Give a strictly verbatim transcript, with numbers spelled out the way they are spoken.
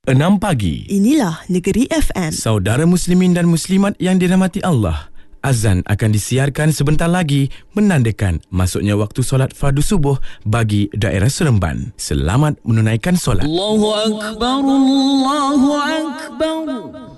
enam pagi. Inilah Negeri F M. Saudara muslimin dan muslimat yang dirahmati Allah, azan akan disiarkan sebentar lagi menandakan masuknya waktu solat fardu subuh bagi daerah Seremban. Selamat menunaikan solat. Allahu Akbar, Allahu Akbar.